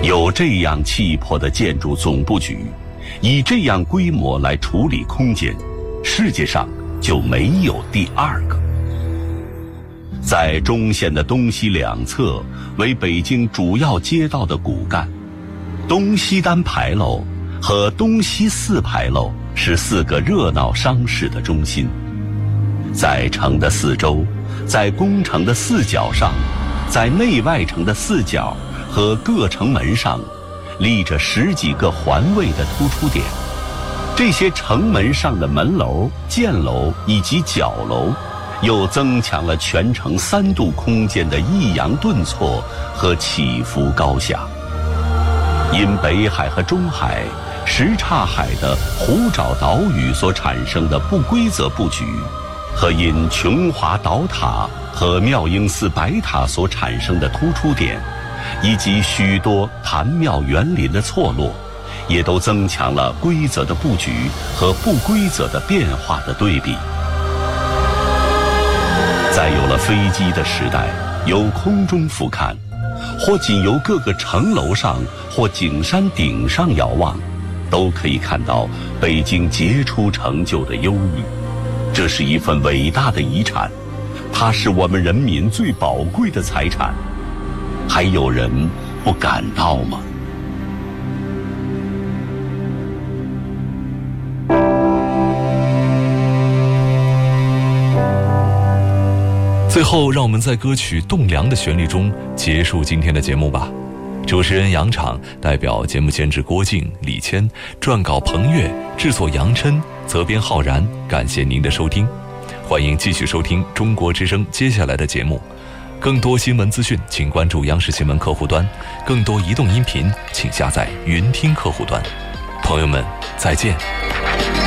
有这样气魄的建筑总布局，以这样规模来处理空间，世界上就没有第二个。在中线的东西两侧为北京主要街道的骨干，东西单牌楼和东西四牌楼是4个热闹商市的中心。在城的四周，在宫城的四角上，在内外城的四角和各城门上，立着10几个环卫的突出点。这些城门上的门楼、箭楼以及角楼，又增强了全城3度空间的抑扬顿挫和起伏高下。因北海和中海、什刹海的湖沼岛屿所产生的不规则布局，和因琼华岛塔和妙应寺白塔所产生的突出点，以及许多坛庙园林的错落，也都增强了规则的布局和不规则的变化的对比。在有了飞机的时代，由空中俯瞰，或仅由各个城楼上或景山顶上遥望，都可以看到北京杰出成就的优异。这是一份伟大的遗产，它是我们人民最宝贵的财产。还有人不感到吗？ 最后，让我们在歌曲《栋梁》的旋律中结束今天的节目吧。主持人杨昶，代表节目监制郭靖、李谦，撰稿彭越，制作杨琛，责编浩然。感谢您的收听，欢迎继续收听中国之声接下来的节目。更多新闻资讯，请关注央视新闻客户端；更多移动音频，请下载云听客户端。朋友们，再见。